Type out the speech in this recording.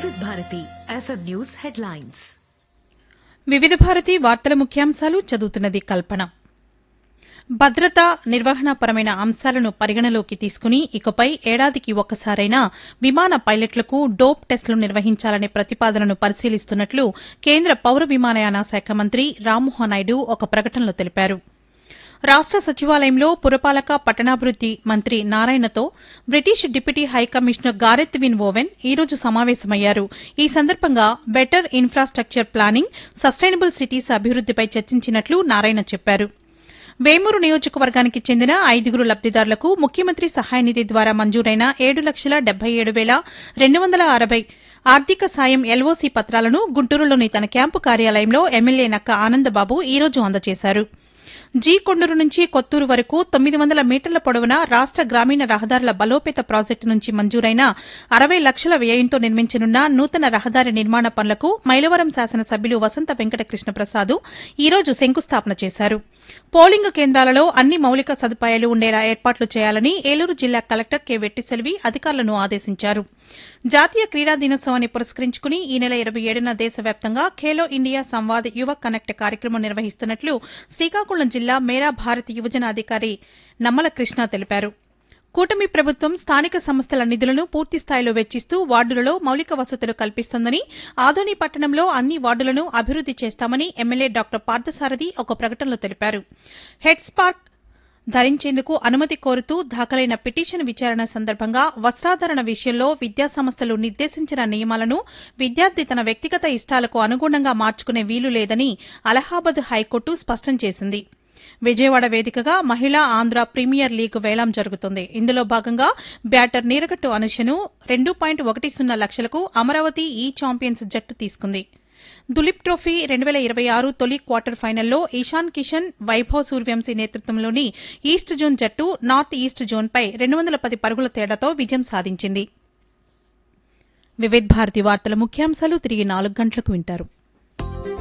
వివిధ Bharati FM news headlines. వివిధ భారతి వార్తల ముఖ్యాంశాలు చదువుతున్నది కల్పన. భద్రత, నిర్వహణపరమైన అంశాలను పరిగణలోకి తీసుకుని ఇకపై ఏడాదికి ఒక్కసారైనా విమాన పైలట్లకు డోప్ టెస్టులు నిర్వహించాలనే ప్రతిపాదనను పరిశీలిస్తున్నట్లు కేంద్ర పౌర విమానయాన శాఖ మంత్రి రామ్మోహన్ నాయుడు ఒక ప్రకటనలో తెలిపారు. రాష్ట సచివాలయంలో పురపాలక పట్టణాభివృద్ది మంత్రి నారాయణతో British deputy high commissioner Gareth win oven ఈ రోజు సమావేశమయ్యారు. ఈ సందర్భంగా better infrastructure planning, sustainable cities అభివృద్దిపై చర్చించినట్లు నారాయణ చెప్పారు. వేమూరు నియోజకవర్గానికి చెందిన 5 లబ్దిదారులకు ముఖ్యమంత్రి సహాయ నిధి ద్వారా మంజూరైన 7,77,260 ఆర్థిక సాయం ఎల్ఓసీ పత్రాలను గుంటూరులోని తన క్యాంపు కార్యాలయంలో ఎమ్మెల్యే నక్క ఆనందబాబు ఈ రోజు అందజేశారు. జీ కొండూరు నుంచి కొత్తూరు వరకు 900 మీటర్ల పొడవున రాష్ట గ్రామీణ రహదారుల బలోపేత ప్రాజెక్టు నుంచి మంజూరైన 60 లక్షల వ్యయంతో నిర్మించనున్న నూతన రహదారి నిర్మాణ పనులకు మైలవరం శాసనసభ్యులు వసంత వెంకట కృష్ణప్రసాద్ ఈ రోజు శంకుస్థాపన చేశారు. పోలింగ్ కేంద్రాలలో అన్ని మౌలిక సదుపాయాలు ఉండేలా ఏర్పాట్లు చేయాలని ఏలూరు జిల్లా కలెక్టర్ కె వెట్టిసెల్వి అధికారులను ఆదేశించారు. జాతీయ క్రీడా దినోత్సవాన్ని పురస్కరించుకుని ఈ నెల 27న దేశవ్యాప్తంగా ఖేలో ఇండియా సంవాద్ యువ కనెక్ట్ కార్యక్రమం నిర్వహిస్తున్నట్లు శ్రీకాకుళం జిల్లా మేరా భారత్ యువజన అధికారి నమ్మల కృష్ణ తెలిపారు. కూటమి ప్రభుత్వం స్థానిక సంస్థల నిధులను పూర్తిస్థాయిలో వెచ్చిస్తూ వార్డులలో మౌలిక వసతులు కల్పిస్తోందని, ఆదోని పట్టణంలో అన్ని వార్డులను అభివృద్ది చేస్తామని ఎమ్మెల్యే డాక్టర్ పార్థసారథి ఒక ప్రకటనలో తెలిపారు. హెడ్ స్పార్క్ ధరించేందుకు అనుమతి కోరుతూ దాఖలైన పిటిషన్ విచారణ సందర్భంగా వస్త్రాధరణ విషయంలో విద్యాసంస్థలు నిర్దేశించిన నియమాలను విద్యార్థి తన వ్యక్తిగత ఇష్టాలకు అనుగుణంగా మార్చుకునే వీలు లేదని అలహాబాద్ హైకోర్టు స్పష్టం చేసింది. విజయవాడ వేదికగా మహిళా ఆంధ్ర ప్రీమియర్ లీగ్ వేలం జరుగుతుంది. ఇందులో భాగంగా బ్యాటర్ నీరగట్టు అనుషను 2.10 లక్షలకు అమరావతి ఈ ఛాంపియన్స్ జట్టు తీసుకుంది. దులీప్ ట్రోఫీ 2026 తొలి క్వార్టర్ ఫైనల్లో ఇషాన్ కిషన్, వైభవ్ సూర్యవంశీ నేతృత్వంలోని ఈస్ట్ జోన్ జట్టు నార్త్ ఈస్ట్ జోన్పై 210 పరుగుల తేడాతో విజయం సాధించింది. వివిధ భారతి వార్తల ముఖ్యాంశాలు తిరిగి 4 గంటలకు వింటారు.